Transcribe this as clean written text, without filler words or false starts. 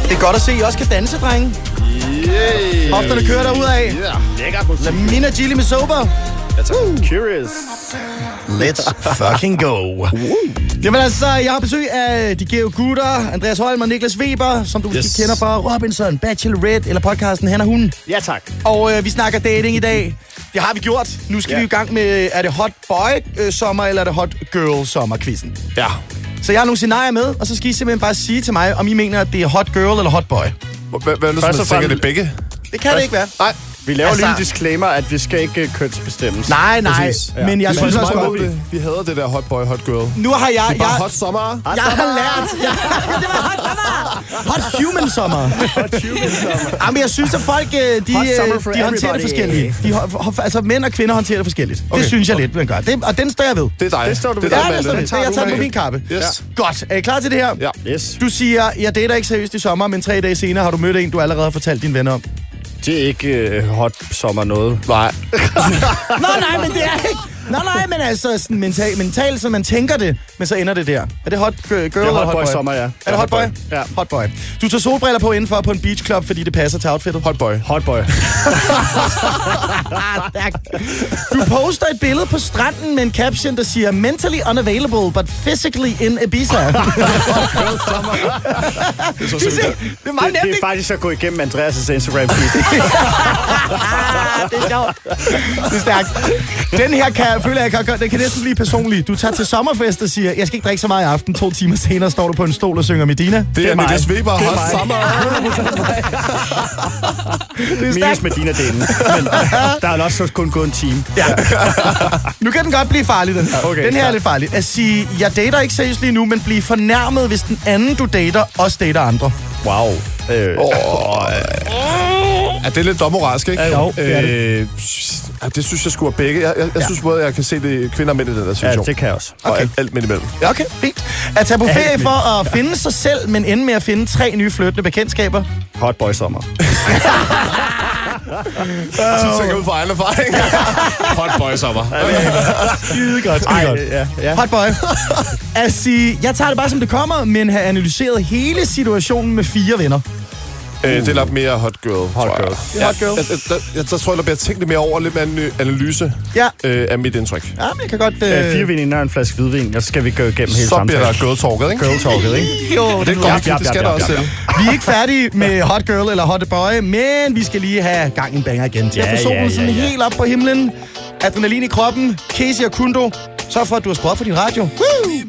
Det er godt at se, at I også kan danse, drenge. Yeah. Hofterne kører derudad. Yeah. Lækker musik. Lamina Gilly med Sober. Curious. Let's fucking go. Jamen altså, jeg har besøg af de gave gutter, Andreas Holm og Niklas Weber, som du måske kender fra Robinson, Bachelorette eller podcasten Han og Hun. Ja, tak. Og vi snakker dating i dag. Det har vi gjort. Nu skal vi i gang med, er det hot boy sommer, eller er det hot girl sommer-quizzen? Ja. Så jeg har nogle scenarier med, og så skal I simpelthen bare sige til mig, om I mener, at det er hot girl eller hot boy. Hvad nu, som tænker det begge? Det kan det ikke være. Nej. Vi laver lige en disclaimer, at vi skal ikke kønsbestemmes. Nej. Ja. Men jeg synes også godt, vi hader det der hot boy, hot girl. nu har jeg... Det er bare hot sommer. Jeg har lært... Ja, det var hot sommer! Hot human sommer. Hot human sommer. Jamen, jeg synes, at folk, de håndterer det forskelligt. Altså, mænd og kvinder håndterer det forskelligt. Okay. Det synes jeg lidt, man gør. Og den står jeg ved. Det er dig. Det står du ved. Ja, det står det. Jeg tager den på min kappe. Yes. Godt. Er I klar til det her? Ja. Yes. Du siger, jeg dater ikke seriøst i sommer, men 3 dage senere har du mødt en, du allerede har fortalt dine venner om. Det er ikke hot sommer noget. Nej. Nej, men det er ikke. Nej, men altså sådan mentalt, så man tænker det, men så ender det der. Er det hot girl eller hot boy? Hot boy sommer, ja. Er det hot boy? Ja. Hot boy. Du tager solbriller på indenfor på en beach club, fordi det passer til outfittet. Hot boy. Hot boy. Du poster et billede på stranden med en caption, der siger mentally unavailable, but physically in Ibiza. Det er så Det simpelthen. er meget Det nemt, er faktisk at gå igennem Andreas' Instagram-feed. det er sjovt. Det er stærkt. Den her føler jeg den kan næsten blive personlig. Du tager til sommerfest og siger, jeg skal ikke drikke så meget i aften. 2 timer senere står du på en stol og synger Medina. Det er Niklas Weber, hot sommer. Minus Medina-delen. Men der er også kun gået en time. Ja. Nu kan den godt blive farlig, den her. Okay, den her er klar. lidt farlig. At sige, jeg dater ikke seriøst lige nu, men blive fornærmet, hvis den anden, du dater, også dater andre. Wow. Er det lidt domoralsk, ikke? Jo, det er det. Det synes jeg skulle være begge. Jeg synes både, jeg kan se det kvinder og mænd i den der situation. Ja, det kan jeg også. Og alt midt imellem. Ja, okay, fint. At tage på ferie for at finde sig selv, men ende med at finde 3 nye flyttende bekendtskaber. Hot boy sommer. Så tænker ud fra egen erfaring. Hot boy sommer. Skide godt, skide godt. Ja. Hot boy. At sige, jeg tager det bare som det kommer, men har analyseret hele situationen med 4 venner. Det er nok mere hot girl, Hot tror jeg. girl. Det er hot girl. Jeg tror, der bliver tænkt lidt mere over, lidt mere analyse af mit indtryk. Ja, men jeg kan godt... 4 veninder og en flaske hvidvin, og så skal vi gå igennem hele Så bliver samtalen. der girl-talket, ikke? Girl-talket, ikke? Jo, Det er godt, det skal der også til. Vi er ikke færdige med hot girl eller hot boy, men vi skal lige have gang i en banger igen. Til at få solen sådan helt op på himlen. Adrenalin i kroppen. Casey og Kundo. Sørg for, at du har skruet op for din radio. Woo!